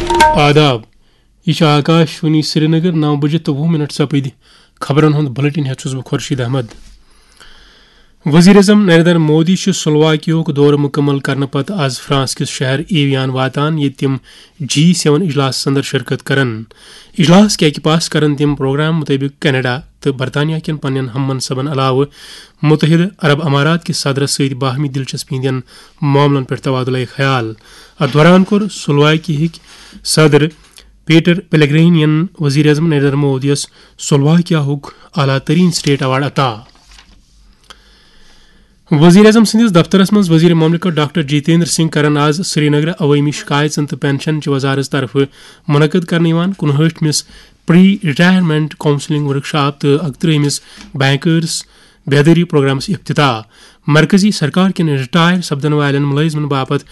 आदाब यह आकाशवाणी श्रीनगर 9 बजे तो 20 मिनट सपद खबरन हुंद बुलेटिन हेचुस बह खुर्शीद अहमद। वजीर अजम नरेंद्र मोदी स्लोवाकिया दौर मुकम्मल करने पत आज फ्रांस किस शहर एवियान वातान ये तिम G7 इजलास अंदर शिरकत करन। इजलास के पास करन तिम प्रोग्राम मुताबिक कनाडा तो बरतानिया कन पन्न हम मनसबन अलाव मुतहिद अरब अमारात के सदर सत बाहमी दिलचस्पी हंदन मामलन पे तबादुल ख्याल। अत दौरान कोर स्लोवाकिया सदर पीटर पेलेग्रिनियन वजीर अजम नरेंद्र मोदी स्लोवाकिया आला तरीन स्टेट अवार्ड अता। वजीर अजम सदिस दफ्तरस मज वजीर ममलिकत डॉक्टर जितेंद्र सिंह करन आज श्रीनगर अवामी शिकायत तो पेंशन वजारत तरफ मुनक़द करने 59मिस प्री रिटायरमेंट काउंसलिंग वर्कशॉप तो 31मिस बैंकर्स बेहदरी प्रोग्रामस इफ्तिताह। मरकजी सरकार के रिटायर सपदन वालन मुलाजिमन बापत